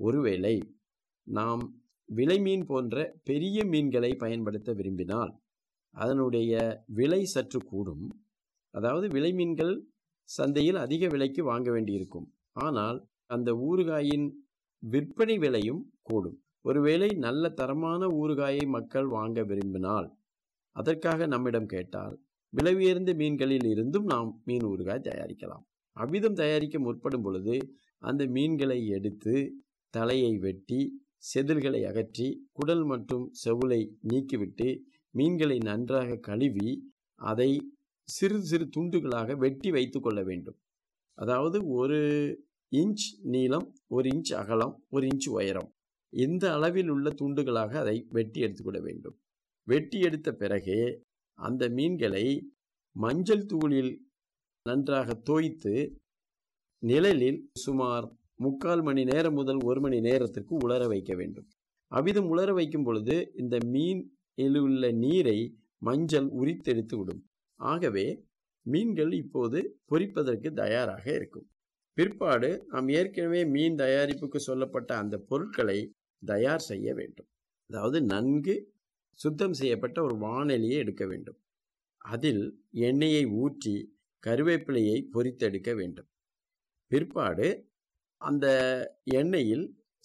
ஒருவேளை நாம் விலைமீன் போன்ற பெரிய மீன்களை பயன்படுத்த விரும்பினால் அதனுடைய விலை சற்று கூடும். அதாவது விலைமீன்கள் சந்தையில் அதிக விலைக்கு வாங்க வேண்டியிருக்கும். ஆனால் அந்த ஊறுகாயின் விற்பனை விலையும் கூடும். ஒருவேளை நல்ல தரமான ஊறுகாயை மக்கள் வாங்க விரும்பினால் அதற்காக நம்மிடம் கேட்டால் விலை உயர்ந்த மீன்களில் இருந்தும் நாம் மீன் ஊறுகாய் தயாரிக்கலாம். அவ்விதம் தயாரிக்க முற்படும் பொழுது அந்த மீன்களை எடுத்து தலையை வெட்டி செதில்களை அகற்றி குடல் மற்றும் செவுளை நீக்கிவிட்டு மீன்களை நன்றாக கழுவி அதை சிறு சிறு துண்டுகளாக வெட்டி வைத்து கொள்ள வேண்டும். அதாவது 1 இன்ச் நீளம், 1 இன்ச் அகலம், 1 இன்ச் உயரம், இந்த அளவில் உள்ள துண்டுகளாக அதை வெட்டி எடுத்துக்கொள்ள வேண்டும். வெட்டி எடுத்த பிறகு அந்த மீன்களை மஞ்சள் தூளில் நன்றாக தோய்த்து நிழலில் சுமார் 3/4 மணி நேரம் முதல் 1 மணி நேரத்திற்கு உலர வைக்க வேண்டும். அவ்விதம் உலர வைக்கும் பொழுது இந்த மீனில் உள்ள நீரை மஞ்சள் உரித்தெடுத்து விடும். ஆகவே மீன்கள் இப்போது பொரிப்பதற்கு தயாராக இருக்கும். பிற்பாடு நாம் ஏற்கனவே மீன் தயாரிப்புக்கு சொல்லப்பட்ட அந்த பொருட்களை தயார் செய்ய வேண்டும். அதாவது நன்கு சுத்தம் செய்யப்பட்ட ஒரு வாணலியை எடுக்க வேண்டும். அதில் எண்ணெயை ஊற்றி கருவேப்பிலையை பொரித்தெடுக்க வேண்டும். பிற்பாடு அந்த எண்ணெயில்